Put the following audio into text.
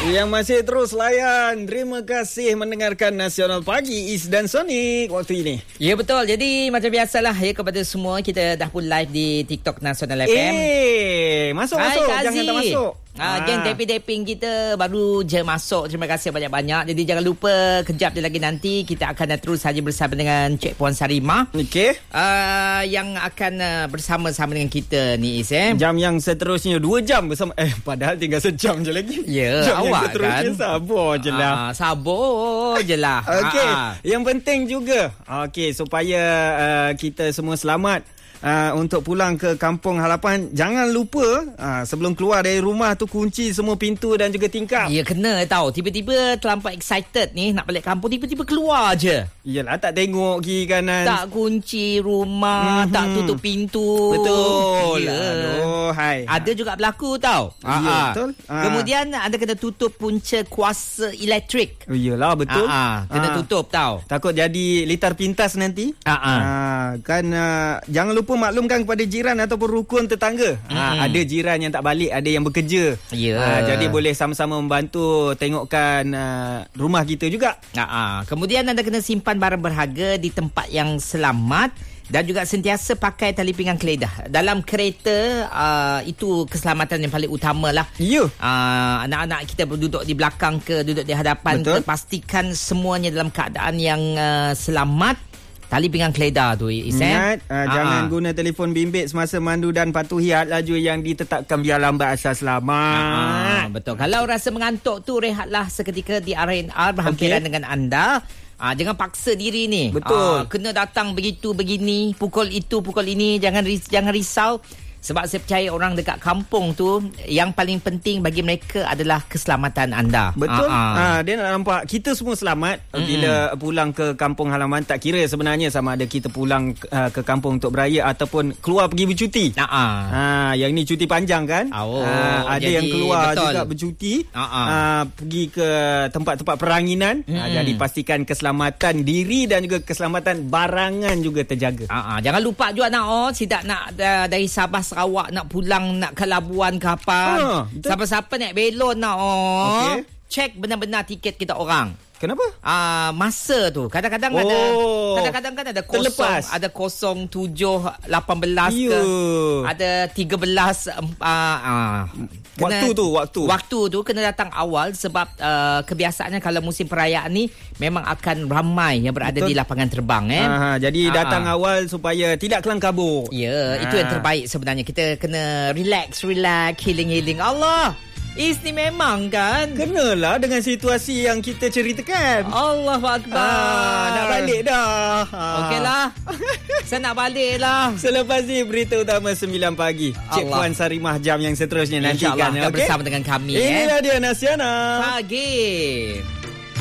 Yang masih terus layan. Terima kasih mendengarkan Nasional Pagi Is dan Sonic waktu ini. Ya betul. Jadi macam biasalah ya kepada semua, kita dah pun live di TikTok Nasional FM. Masuk. Hai, Jangan tak masuk. Geng tapping kita baru je masuk. Terima kasih banyak-banyak. Jadi jangan lupa kejap je lagi nanti kita akan terus saja bersama dengan Cik Puan Sarimah. Okey. Yang akan bersama-sama dengan kita ni Is. Jam yang seterusnya 2 jam bersama. Padahal tinggal sejam je lagi. Ya, jam awak yang seterusnya kan. Sabar je lah. Sabar je lah. Okey. Yang penting juga. Okey, supaya kita semua selamat. Untuk pulang ke kampung halaman, jangan lupa sebelum keluar dari rumah tu kunci semua pintu dan juga tingkap. Ya, kena tahu. Tiba-tiba terlampau excited ni nak balik kampung, tiba-tiba keluar je. Yelah, tak tengok kiri kanan. Tak kunci rumah, tak tutup pintu. Betul. Ya. Aduh, hai. Ada juga berlaku tau. Ya, betul. Kemudian anda kena tutup punca kuasa elektrik. Yelah, betul. Kena tutup tau. Takut jadi litar pintas nanti. Kan jangan lupa maklumkan kepada jiran ataupun rukun tetangga. Ada jiran yang tak balik, ada yang bekerja. Jadi boleh sama-sama membantu tengokkan rumah kita juga. Kemudian anda kena simpan barang berharga di tempat yang selamat dan juga sentiasa pakai tali pinggang keledah. Dalam kereta itu keselamatan yang paling utama lah. Ya. Anak-anak kita duduk di belakang ke duduk di hadapan. Betul. Kita pastikan semuanya dalam keadaan yang selamat. Tali pinggang keledar tu Ingat jangan guna telefon bimbit semasa mandu dan patuhi had laju yang ditetapkan biar lambat asal selamat. Betul. Kalau rasa mengantuk tu, rehatlah seketika di R&R berhampiran dengan anda. Jangan paksa diri ni. Betul. Kena datang begitu begini, pukul itu pukul ini, jangan risau. Sebab saya percaya orang dekat kampung tu yang paling penting bagi mereka adalah keselamatan anda. Betul. Dia nak nampak kita semua selamat bila pulang ke kampung halaman. Tak kira sebenarnya sama ada kita pulang ke kampung untuk beraya ataupun keluar pergi bercuti. Yang ni cuti panjang kan. Ada yang keluar betul. Juga bercuti. Pergi ke tempat-tempat peranginan. Jadi pastikan keselamatan diri dan juga keselamatan barangan juga terjaga. Jangan lupa juga sidak nak dari Sabah Sarawak nak pulang, nak ke Labuan ke apa. Siapa-siapa naik belon nak Cek benar-benar tiket kita orang. Kenapa? Masa tu kadang-kadang kadang-kadang kan ada kosong, terlepas. Ada 07:18 ke, ada 13 waktu tu kena datang awal sebab kebiasaannya kalau musim perayaan ni memang akan ramai yang berada di lapangan terbang jadi datang awal supaya tidak kelang kabut. Itu yang terbaik sebenarnya. Kita kena relax, healing. Allah, Is ni memang kan kenalah dengan situasi yang kita ceritakan. Allahu Akbar. Nak balik dah. Okeylah. Saya nak balik lah. Selepas ni berita utama 9 pagi. Cik Puan Sarimah jam yang seterusnya nantikan. InsyaAllah akan bersama dengan kami. Inilah dia Nasional Pagi.